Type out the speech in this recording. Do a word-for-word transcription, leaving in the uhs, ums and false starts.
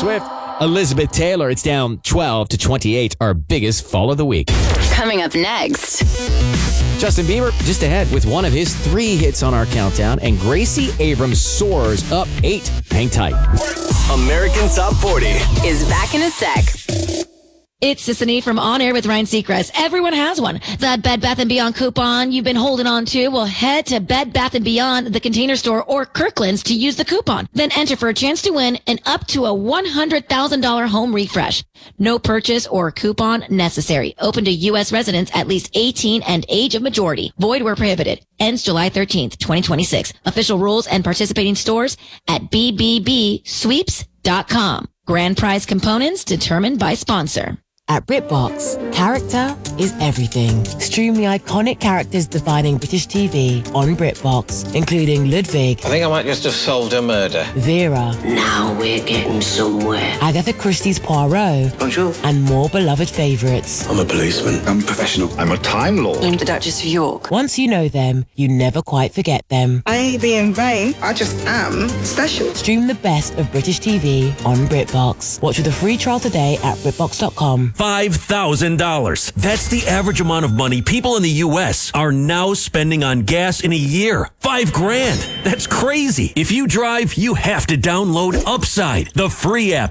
Swift, Elizabeth Taylor. It's down twelve to twenty-eight, our biggest fall of the week. Coming up next. Justin Bieber just ahead with one of his three hits on our countdown, and Gracie Abrams soars up eight. Hang tight. American Top forty Is back in a sec. It's Sissany from On Air with Ryan Seacrest. Everyone has one. That Bed Bath and Beyond coupon you've been holding on to. Well, head to Bed Bath and Beyond, the Container Store, or Kirkland's to use the coupon. Then enter for a chance to win an up to a one hundred thousand dollars home refresh. No purchase or coupon necessary. Open to U S residents at least eighteen and age of majority. Void where prohibited. Ends July thirteenth, twenty twenty-six. Official rules and participating stores at b b b sweeps dot com. Grand prize components determined by sponsor. At BritBox, character is everything. Stream the iconic characters defining British T V on BritBox, including Ludwig. I think I might just have solved a murder. Vera. Now we're getting somewhere. Agatha Christie's Poirot. Bonjour. And more beloved favourites. I'm a policeman. I'm a professional. I'm a Time Lord. I'm the Duchess of York. Once you know them, you never quite forget them. I ain't being vain. I just am special. Stream the best of British T V on BritBox. Watch with a free trial today at BritBox dot com. five thousand dollars. That's the average amount of money people in the U S are now spending on gas in a year. Five grand. That's crazy. If you drive, you have to download Upside, the free app